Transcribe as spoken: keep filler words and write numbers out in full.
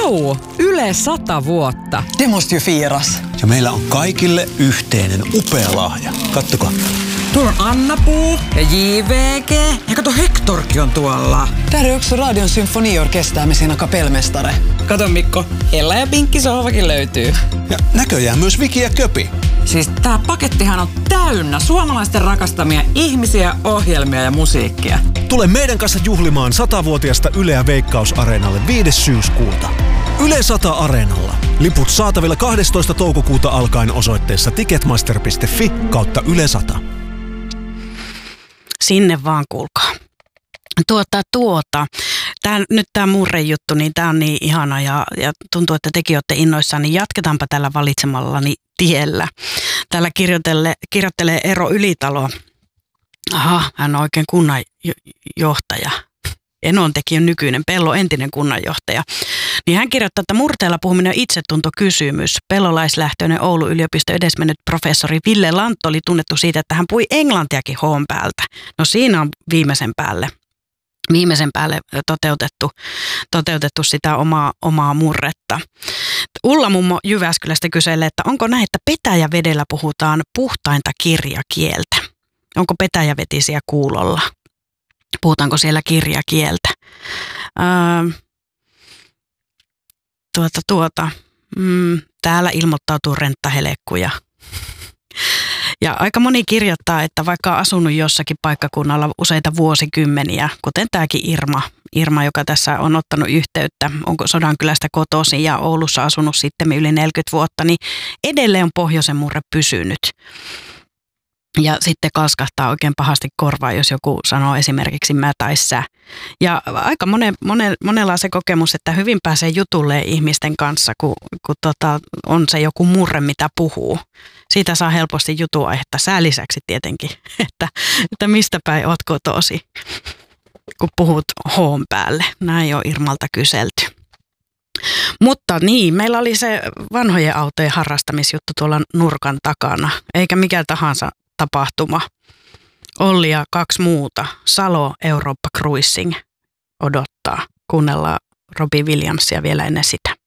Vau! Yle sata vuotta. Det måste ju firas. Ja meillä on kaikille yhteinen upea lahja. Kattokaa. Tuolla on Anna-Puu ja J V G. Ja kato, Hectorkin on tuolla. Där är också Radion symfoniorkester med sina kapellmästare. Kato Mikko, Ella ja Pinkki sohvakin löytyy. Ja näköjään myös Viki ja Köpi. Siis tää pakettihan on täynnä suomalaisten rakastamia ihmisiä, ohjelmia ja musiikkia. Tule meidän kanssa juhlimaan satavuotiasta Yleä Veikkaus-areenalle viides syyskuuta. Yle sata Areenalla. Liput saatavilla kahdestoista toukokuuta alkaen osoitteessa ticketmaster piste fi kautta Yle sata. Sinne vaan kuulkaa. Tuota, tuota. Tää, nyt tämä murrejuttu, niin tämä on niin ihana ja, ja tuntuu, että tekin olette innoissaan, niin jatketaanpa tällä valitsemallani tiellä. Täällä kirjoittelee, kirjoittelee Eero Ylitalo. Aha, hän on oikein kunnanjohtaja. Enon teki on nykyinen, Pello entinen kunnanjohtaja. Niin hän kirjoittaa, että murteella puhuminen on itsetuntokysymys. Pellolaislähtöinen Oulun yliopiston edesmennyt professori Ville Lantto oli tunnettu siitä, että hän pui englantiakin hoon päältä. No siinä on viimeisen päälle. Viimeisen päälle toteutettu, toteutettu sitä omaa, omaa murretta. Ulla mummo Jyväskylästä kyselee, että onko näin, että Petäjävedellä puhutaan puhtainta kirjakieltä? Onko petäjävetisiä kuulolla? Puhutaanko siellä kirjakieltä? Öö, tuota, tuota. Mm, täällä ilmoittautuu renttahelekkuja. Ja aika moni kirjoittaa, että vaikka on asunut jossakin paikkakunnalla useita vuosikymmeniä, kuten tämäkin Irma, Irma, joka tässä on ottanut yhteyttä, onko Sodankylästä kotoisin ja Oulussa asunut sitten yli neljäkymmentä vuotta, niin edelleen on pohjoisen murre pysynyt. Ja sitten kalskahtaa oikein pahasti korvaan, jos joku sanoo esimerkiksi mä tai sä. Ja aika monen, monen, monella on se kokemus, että hyvin pääsee jutulle ihmisten kanssa, kun, kun tota, on se joku murre, mitä puhuu. Siitä saa helposti jutuaihetta, sää lisäksi tietenkin, että, että mistä päin oot kotosi, kun puhut hoon päälle. Näin on Irmalta kyselty. Mutta niin, meillä oli se vanhojen autojen harrastamisjuttu tuolla nurkan takana, eikä mikä tahansa tapahtuma. Olli ja kaksi muuta. Salo Eurooppa Cruising odottaa. Kuunnellaan Robbie Williamsia vielä ennen sitä.